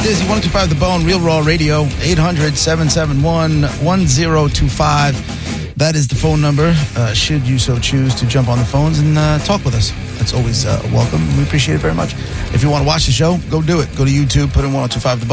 Dizzy, 125 The Bone, Real Raw Radio, 800-771-1025. That is the phone number, should you so choose to jump on the phones and talk with us. That's always welcome. We appreciate it very much. If you want to watch the show, go do it. Go to YouTube, put in 125 The Bone.